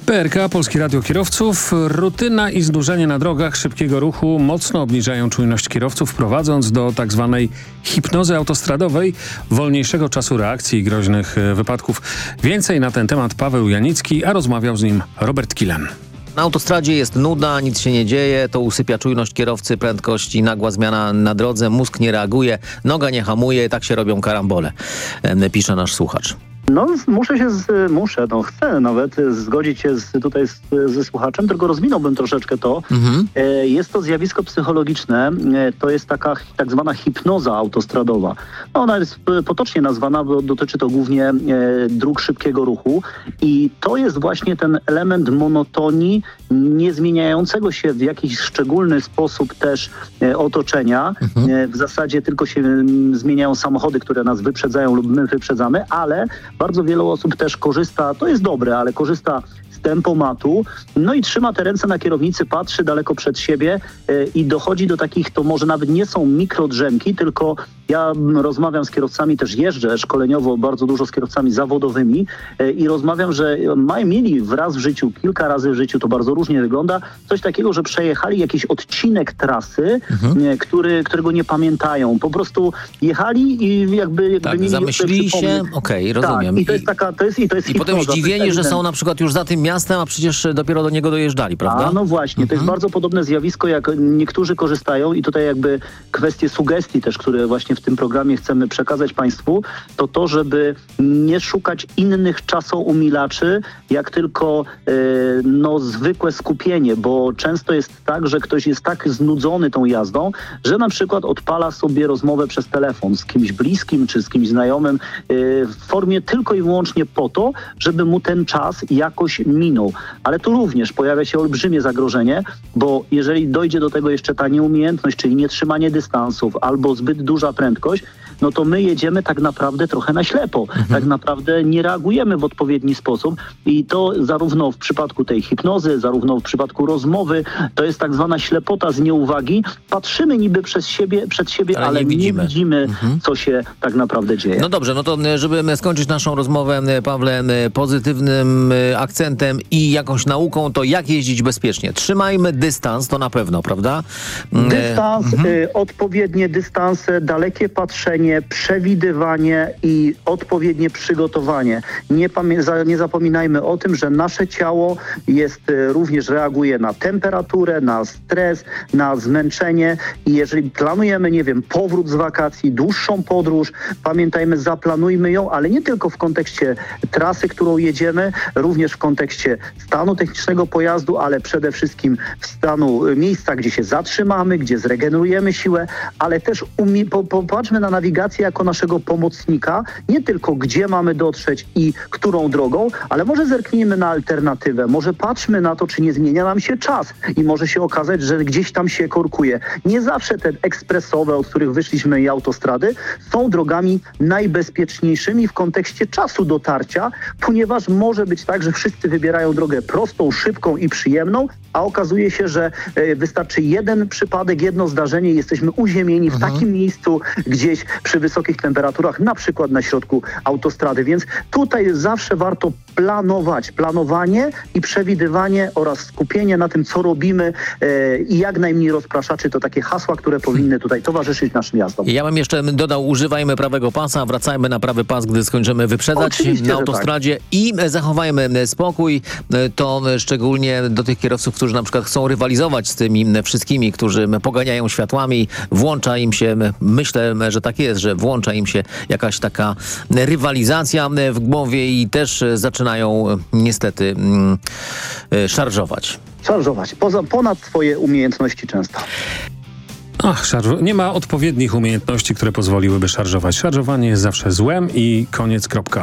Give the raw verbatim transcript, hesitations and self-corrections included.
P R K, Polskie Radio Kierowców. Rutyna i znużenie na drogach szybkiego ruchu mocno obniżają czujność kierowców, prowadząc do tak zwanej hipnozy autostradowej, wolniejszego czasu reakcji i groźnych wypadków. Więcej na ten temat Paweł Janicki, a rozmawiał z nim Robert Kilen. Na autostradzie jest nuda, nic się nie dzieje, to usypia czujność kierowcy, prędkość i nagła zmiana na drodze, mózg nie reaguje, noga nie hamuje, tak się robią karambole, pisze nasz słuchacz. No muszę się, z, muszę, no chcę nawet zgodzić się z, tutaj z, ze słuchaczem, tylko rozwinąłbym troszeczkę to. Mhm. E, jest to zjawisko psychologiczne, e, to jest taka tak zwana hipnoza autostradowa. No, ona jest potocznie nazwana, bo dotyczy to głównie e, dróg szybkiego ruchu i to jest właśnie ten element monotonii, nie zmieniającego się w jakiś szczególny sposób też e, otoczenia. Mhm. E, w zasadzie tylko się m, zmieniają samochody, które nas wyprzedzają lub my wyprzedzamy, ale bardzo wiele osób też korzysta, to jest dobre, ale korzysta z tempomatu, no i trzyma te ręce na kierownicy, patrzy daleko przed siebie yy, i dochodzi do takich, to może nawet nie są mikrodrzemki, tylko ja rozmawiam z kierowcami, też jeżdżę szkoleniowo bardzo dużo z kierowcami zawodowymi yy, i rozmawiam, że mają mieli raz w życiu, kilka razy w życiu, to bardzo różnie wygląda, coś takiego, że przejechali jakiś odcinek trasy, mhm. yy, który, którego nie pamiętają. Po prostu jechali i jakby... jakby tak, mieli zamyślili się, okej, okay, rozumiem. Tak, i to jest taka, to jest, i to jest I potem zdziwieni, że są na przykład już za tym miastem, a przecież dopiero do niego dojeżdżali, prawda? A no właśnie, mhm. to jest bardzo podobne zjawisko, jak niektórzy korzystają i tutaj jakby kwestie sugestii też, które właśnie w tym programie chcemy przekazać Państwu, to to, żeby nie szukać innych czasoumilaczy, jak tylko e, no, zwykłe skupienie, bo często jest tak, że ktoś jest tak znudzony tą jazdą, że na przykład odpala sobie rozmowę przez telefon z kimś bliskim czy z kimś znajomym e, w formie tylko i wyłącznie po to, żeby mu ten czas jakoś minął. Ale tu również pojawia się olbrzymie zagrożenie, bo jeżeli dojdzie do tego jeszcze ta nieumiejętność, czyli nietrzymanie dystansów albo zbyt duża prędkość, no to my jedziemy tak naprawdę trochę na ślepo. Mhm. Tak naprawdę nie reagujemy w odpowiedni sposób i to zarówno w przypadku tej hipnozy, zarówno w przypadku rozmowy, to jest tak zwana ślepota z nieuwagi. Patrzymy niby przez siebie, przed siebie, ale, ale nie widzimy, nie widzimy mhm. co się tak naprawdę dzieje. No dobrze, no to żeby skończyć naszą rozmowę, Pawle, pozytywnym akcentem i jakąś nauką, to jak jeździć bezpiecznie? Trzymajmy dystans, to na pewno, prawda? Dystans, mhm. y, odpowiednie dystanse, dalekie patrzenie, przewidywanie i odpowiednie przygotowanie. Nie, pamię- nie zapominajmy o tym, że nasze ciało jest również reaguje na temperaturę, na stres, na zmęczenie i jeżeli planujemy, nie wiem, powrót z wakacji, dłuższą podróż, pamiętajmy, zaplanujmy ją, ale nie tylko w kontekście trasy, którą jedziemy, również w kontekście stanu technicznego pojazdu, ale przede wszystkim w stanu miejsca, gdzie się zatrzymamy, gdzie zregenerujemy siłę, ale też umie- po- popatrzmy na nawigację jako naszego pomocnika, nie tylko gdzie mamy dotrzeć i którą drogą, ale może zerknijmy na alternatywę, może patrzmy na to, czy nie zmienia nam się czas i może się okazać, że gdzieś tam się korkuje. Nie zawsze te ekspresowe, od których wyszliśmy i autostrady, są drogami najbezpieczniejszymi w kontekście czasu dotarcia, ponieważ może być tak, że wszyscy wybierają drogę prostą, szybką i przyjemną, a okazuje się, że e, wystarczy jeden przypadek, jedno zdarzenie i jesteśmy uziemieni w mhm. takim miejscu gdzieś przy wysokich temperaturach, na przykład na środku autostrady. Więc tutaj zawsze warto planować. Planowanie i przewidywanie oraz skupienie na tym, co robimy e, i jak najmniej rozpraszaczy. To takie hasła, które powinny tutaj towarzyszyć naszym jazdom. Ja bym jeszcze dodał, używajmy prawego pasa, wracajmy na prawy pas, gdy skończymy wyprzedzać Oczywiście, na autostradzie tak. i zachowajmy spokój. To szczególnie do tych kierowców, którzy na przykład chcą rywalizować z tymi wszystkimi, którzy poganiają światłami, włącza im się, myślę, że tak jest, że włącza im się jakaś taka rywalizacja w głowie i też zaczynają niestety mm, szarżować. Szarżować. Poza, ponad swoje umiejętności często. Ach, szarż- nie ma odpowiednich umiejętności, które pozwoliłyby szarżować. Szarżowanie jest zawsze złem i koniec, kropka.